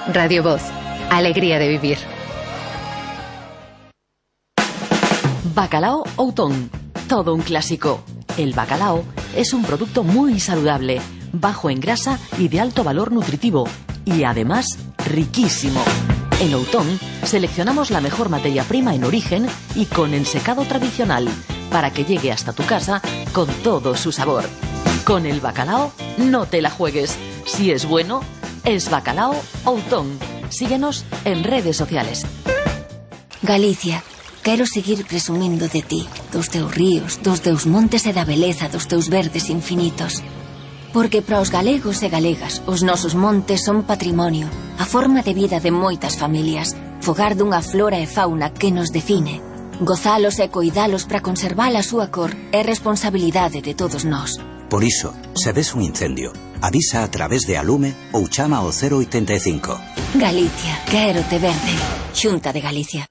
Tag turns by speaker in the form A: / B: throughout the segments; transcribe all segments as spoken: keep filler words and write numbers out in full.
A: Radio Voz, alegría de vivir.
B: Bacalao Outón, todo un clásico. El bacalao es un producto muy saludable, bajo en grasa y de alto valor nutritivo, y además riquísimo. En Outón seleccionamos la mejor materia prima en origen y con ensecado tradicional, para que llegue hasta tu casa con todo su sabor. Con el bacalao no te la juegues. Si es bueno, es Bacalao Outón. Síguenos en redes sociales.
C: Galicia, quero seguir presumindo de ti, dos teus ríos, dos teus montes e da beleza dos teus verdes infinitos. Porque para os galegos e galegas, os nosos montes son patrimonio, a forma de vida de moitas familias, fogar dunha flora e fauna que nos define. Gozalos e coidalos para conservar a súa cor é responsabilidade de todos nós.
D: Por iso, se ves un incendio, avisa a través de Alume ou chama ao cero oitenta e cinco.
C: Galicia, quero te verde. Xunta de Galicia.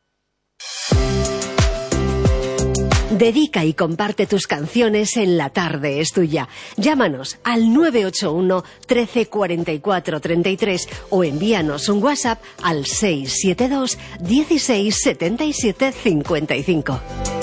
E: Dedica y comparte tus canciones en La Tarde es Tuya. Llámanos al nueve ocho uno, trece, cuarenta y cuatro, treinta y tres o envíanos un WhatsApp al seis siete dos, dieciséis, setenta y siete, cincuenta y cinco.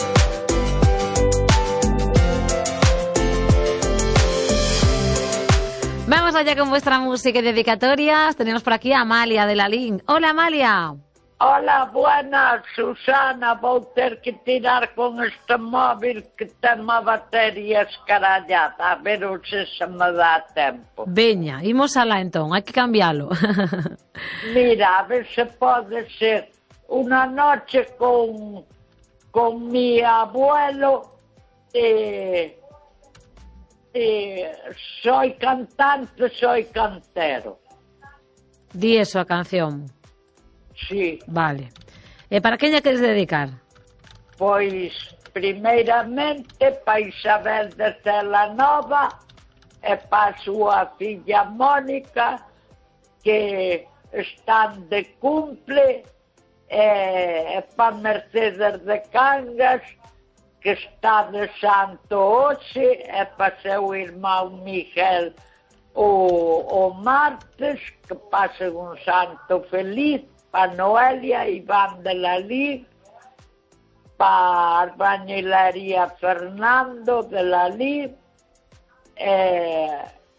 F: Vamos allá con vuestra música y dedicatorias. Tenemos por aquí a Amalia de la Lin. Hola, Amalia.
G: Hola, buenas, Susana. Vou ter que tirar con este móvil que ten unha batería escarallada. A ver se se me dá tempo.
F: Veña, imos alá entón, hai que cambialo.
G: Mira, a ver se pode ser unha noche con, con mi abuelo e... Eh, soy cantante, soy cantero.
F: Di eso a canción.
G: Sí.
F: Vale. E para quen lla queres dedicar?
G: Pois, primeiramente, para Isabel de Cela Nova e para a súa filla Mónica, que están de cumple, e, e para Mercedes de Cangas, que está de santo hoxe, e para seu irmão Miguel o, o martes, que pasen un santo feliz, para Noelia Iván de la Lin, para a albañilería Fernando de la Lin, e,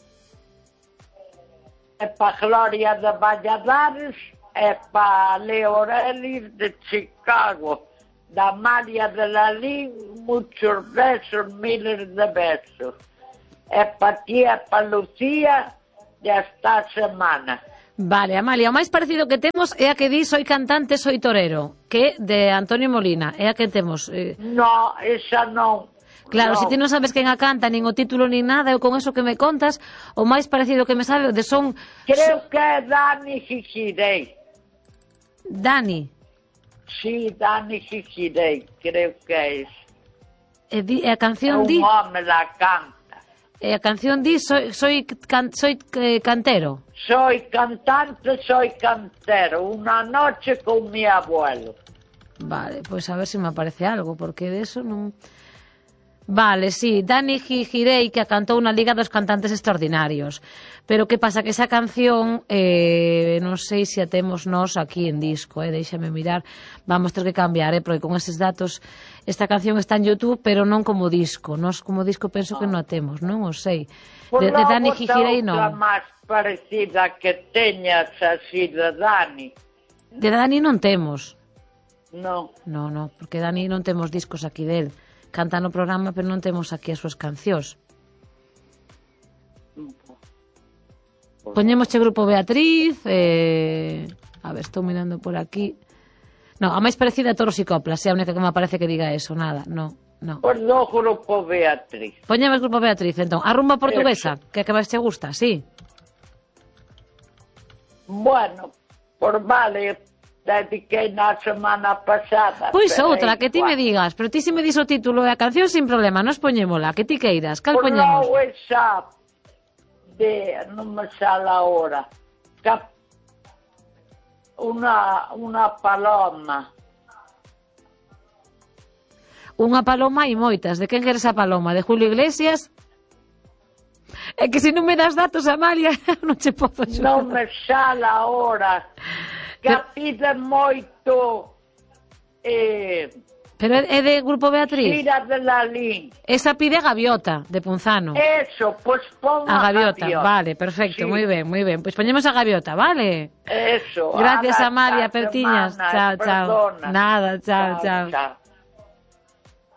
G: e para Gloria de Valladares, e para Leo Relis de Chicago. Da María de la Lin, muchos besos, miles de besos. E para ti e para Lucía, ya está a semana.
F: Vale, Amalia, o máis parecido que temos é a que di Soy cantante, soy torero, que é de Antonio Molina, é a que temos. Eh...
G: No, esa non.
F: Claro,
G: no.
F: Se ti non sabes quen a canta, nin o título, nin nada, eu con eso que me contas, o máis parecido que me sabe de son...
G: Creo que é Dani Gigirei.
F: Dani.
G: Sí, Dani Gigirei, creo que é isso.
F: E, di, e a canción
G: di...
F: di...
G: un home la canta.
F: E a canción di Soy, soy, can, soy eh, cantero.
G: Soy cantante, soy cantero. Una noche con mi abuelo.
F: Vale, pois pues a ver se si me aparece algo, porque de eso non... Vale, sí, Dani Gigirei, que a cantou na Liga dos Cantantes Extraordinarios. Pero que pasa que esa canción, eh, non sei se a temos nós aquí en disco, eh, déixame mirar, vamos ter que cambiar, eh, porque con eses datos, esta canción está en YouTube, pero non como disco. Nós como disco penso que non a temos, non o sei. De, de Dani Gigirei non.
G: Outra máis parecida que teñas así de Dani.
F: De Dani non temos.
G: Non.
F: Non, non, porque Dani non temos discos aquí del. Canta no programa, pero non temos aquí as súas cancións. Poñemos che grupo Beatriz, eh... a ver, estou mirando por aquí. No, a máis parecida a Toros e Coplas, é a única que me parece que diga eso, nada, no, no.
G: Pois do grupo Beatriz.
F: Poñemos grupo Beatriz, entón. A rumba portuguesa, eso. Que a que máis te gusta, sí?
G: Bueno, por vale... dediquei na semana pasada.
F: Pois outra, que ti me digas, pero ti se me dis o título e a canción sin problema, nos poñémola, que ti queiras, cal poñemos?
G: Por non esa de, non me sale ahora, Cap... una, una paloma.
F: Unha paloma e moitas, de quen queres a paloma? De Julio Iglesias? É que se non me das datos, Amalia, non che podo axudar.
G: Non me sale ahora. Que a pide moito... Eh,
F: Pero é de Grupo Beatriz?
G: Xira de Lalín.
F: Esa pide a Gaviota, de Punzano.
G: Eso, pois pon
F: A
G: a
F: Gaviota,
G: Gaviota.
F: vale, perfecto,
G: Sí.
F: moi ben, moi ben. Pois poñemos a Gaviota, vale?
G: Eso.
F: Gracias,
G: Ata
F: Amalia
G: esta
F: Pertiñas.
G: semana,
F: Chao, chao.
G: perdona.
F: Nada, chao, chao.
G: Chao.